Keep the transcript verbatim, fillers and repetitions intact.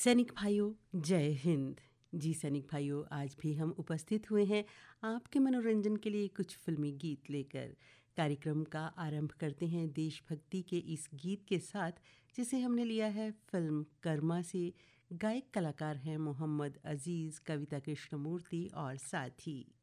सैनिक भाइयों, जय हिंद। जी सैनिक भाइयों, आज भी हम उपस्थित हुए हैं आपके मनोरंजन के लिए कुछ फिल्मी गीत लेकर। कार्यक्रम का आरंभ करते हैं देशभक्ति के इस गीत के साथ, जिसे हमने लिया है फिल्म कर्मा से। गायक कलाकार हैं मोहम्मद अजीज़, कविता कृष्णमूर्ति और साथी।